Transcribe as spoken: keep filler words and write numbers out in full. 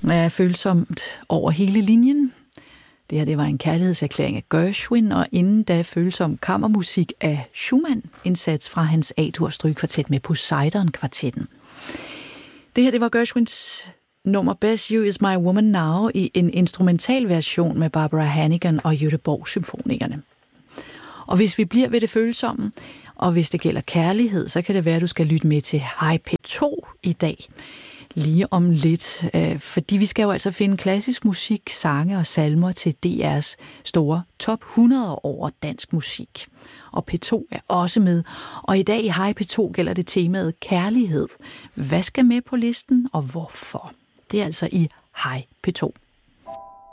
er følsomt over hele linjen. Det her det var en kærlighedserklæring af Gershwin, og inden da følsom kammermusik af Schumann, indsats fra hans A-dur strygekvartet med Poseidon-kvartetten. Det her det var Gershwins nummer Bess You Is My Woman Now i en instrumental version med Barbara Hannigan og Göteborg Symfonikerne. Og hvis vi bliver ved det følsomme, og hvis det gælder kærlighed, så kan det være, at du skal lytte med til Hej P to i dag. Lige om lidt, øh, fordi vi skal jo altså finde klassisk musik, sange og salmer til D R's store top hundrede over dansk musik. Og P to er også med, og i dag i Hej P to gælder det temaet kærlighed. Hvad skal med på listen, og hvorfor? Det er altså i Hej P to.